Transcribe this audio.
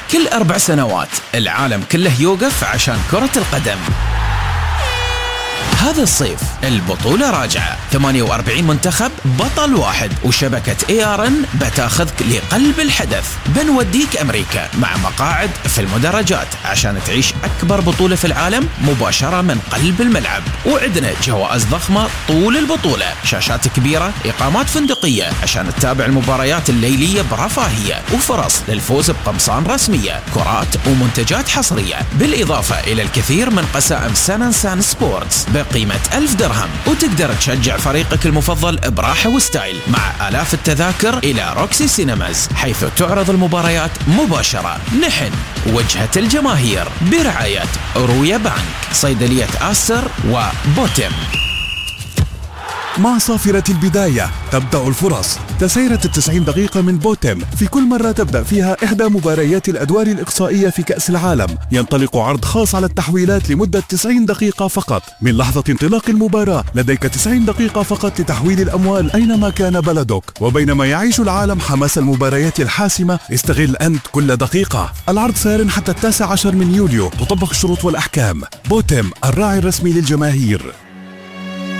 كل 4 سنوات العالم كله يوقف عشان كرة القدم. هذا الصيف البطولة راجعة، 48 منتخب بطل واحد، وشبكة ARN بتاخذك لقلب الحدث. بنوديك أمريكا مع مقاعد في المدرجات عشان تعيش أكبر بطولة في العالم مباشرة من قلب الملعب، وعندنا جوائز ضخمة طول البطولة، شاشات كبيرة، إقامات فندقية عشان تتابع المباريات الليلية برفاهية، وفرص للفوز بقمصان رسمية، كرات ومنتجات حصرية، بالإضافة إلى الكثير من قسائم سان سبورتس بقيمة 1000 درهم، وتقدر تشجع فريقك المفضل براحة وستايل مع آلاف التذاكر إلى روكسي سينماز، حيث تعرض المباريات مباشرة. نحن وجهة الجماهير برعاية رويا بانك، صيدلية آستر وبوتيم. مع صافرة البداية تبدأ الفرص. تسيرة 90 دقيقة من بوتيم، في كل مرة تبدأ فيها إحدى مباريات الأدوار الإقصائية في كأس العالم. ينطلق عرض خاص على التحويلات لمدة 90 دقيقة فقط. من لحظة انطلاق المباراة لديك 90 دقيقة فقط لتحويل الأموال أينما كان بلدك. وبينما يعيش العالم حماس المباريات الحاسمة، استغل أنت كل دقيقة. العرض سار حتى 19 من يوليو. تطبق الشروط والأحكام. بوتيم، الراعي الرسمي للجماهير.